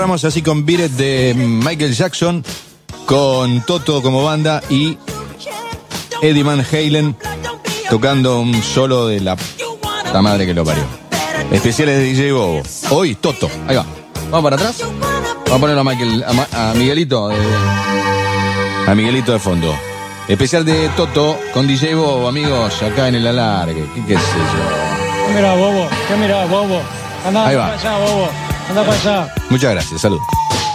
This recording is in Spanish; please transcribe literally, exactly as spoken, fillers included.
Vamos así con Beat It de Michael Jackson, con Toto como banda y Eddie Van Halen tocando un solo de la puta madre que lo parió. Especiales de D J Bobo. Hoy Toto. Ahí va. Vamos para atrás. Vamos a ponerlo a Michael, a, Ma, a Miguelito. De, a Miguelito de fondo. Especial de Toto con D J Bobo, amigos, acá en el alargue. ¿Qué, qué sé yo? ¿Qué mirá, Bobo? ¿Qué mirá, Bobo? Andá, Ahí anda va. para allá, Bobo. Anda para allá. Muchas gracias. Salud.